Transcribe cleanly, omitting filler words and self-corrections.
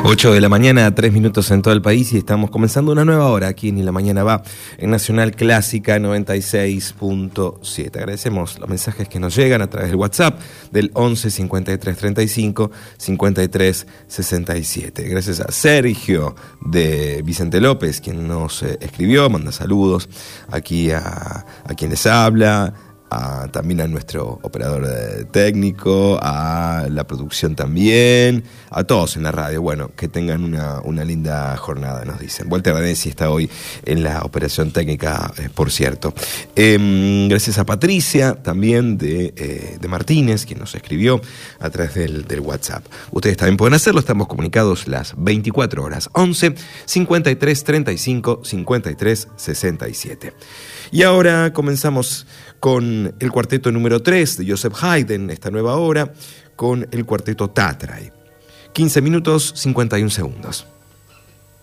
8 de la mañana, 3 minutos en todo el país y estamos comenzando una nueva hora aquí en Y la Mañana Va, en Nacional Clásica 96.7. Agradecemos los mensajes que nos llegan a través del WhatsApp del 11 53 35 53 67. Gracias a Sergio de Vicente López, quien nos escribió, manda saludos aquí a quien les habla. También a nuestro operador técnico, a la producción también, a todos en la radio. Bueno, que tengan una linda jornada, nos dicen. Walter Danesi está hoy en la operación técnica, por cierto. Gracias a Patricia, también de Martínez, quien nos escribió a través del WhatsApp. Ustedes también pueden hacerlo, estamos comunicados las 24 horas. 11 53 35 53 67. Y ahora comenzamos con el cuarteto número 3 de Joseph Haydn, esta nueva hora, con el cuarteto Tatray. 15 minutos, 51 segundos.